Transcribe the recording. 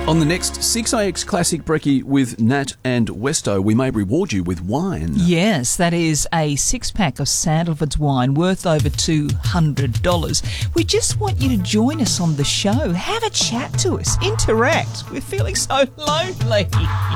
On the next 6AX Classic Brekkie with Nat and Westo, we may reward you with wine. Yes, that is a 6-pack of Sandalwood's wine worth over $200. We just want you to join us on the show. Have a chat to us. Interact. We're feeling so lonely.